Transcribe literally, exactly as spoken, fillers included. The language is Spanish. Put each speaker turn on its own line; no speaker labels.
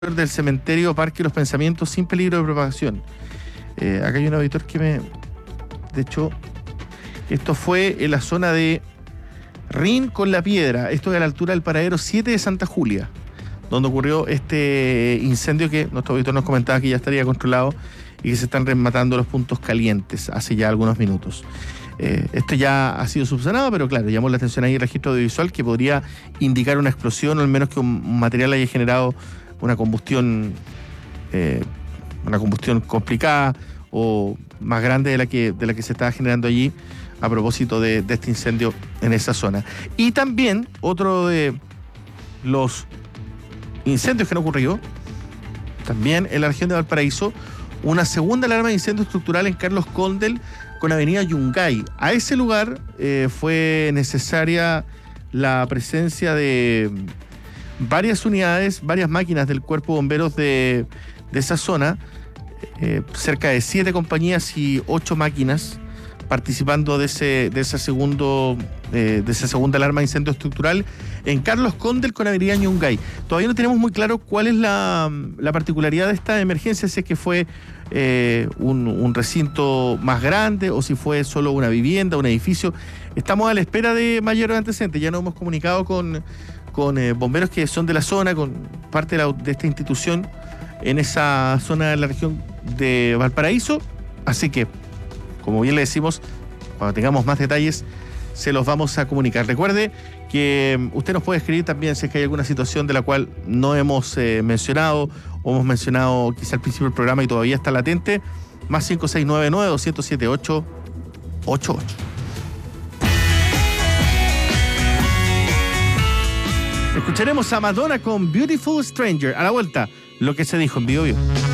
del cementerio Parque Los Pensamientos sin peligro de propagación. Eh, acá hay un auditor que me... De hecho, esto fue en la zona de Rin con La Piedra. Esto es a la altura del paradero siete de Santa Julia, donde ocurrió este incendio que nuestro auditor nos comentaba que ya estaría controlado y que se están rematando los puntos calientes hace ya algunos minutos. Eh, esto ya ha sido subsanado, pero claro, llamó la atención ahí el registro audiovisual que podría indicar una explosión o al menos que un material haya generado una combustión eh, una combustión complicada o más grande de la que, de la que se estaba generando allí a propósito de, de este incendio en esa zona. Y también otro de los incendios que no ocurrió, también en la región de Valparaíso, una segunda alarma de incendio estructural en Carlos Condel con avenida Yungay. A ese lugar eh, fue necesaria la presencia de varias unidades, varias máquinas del Cuerpo de Bomberos de, de esa zona, eh, cerca de siete compañías y ocho máquinas participando de ese, de ese segundo, eh, de esa segunda alarma de incendio estructural en Carlos Condel con avenida Yungay. Todavía no tenemos muy claro cuál es la, la particularidad de esta emergencia, si es que fue eh, un, un recinto más grande o si fue solo una vivienda, un edificio. Estamos a la espera de mayores antecedentes. Ya nos hemos comunicado con con eh, bomberos que son de la zona, con parte de, la, de esta institución en esa zona de la región de Valparaíso. Así que, como bien le decimos, cuando tengamos más detalles, se los vamos a comunicar. Recuerde que usted nos puede escribir también si es que hay alguna situación de la cual no hemos eh, mencionado o hemos mencionado quizá al principio del programa y todavía está latente. Más cinco seis nueve nueve, dos cero siete, ocho ocho ocho. Escucharemos a Madonna con Beautiful Stranger. A la vuelta, lo que se dijo en Bio Bio.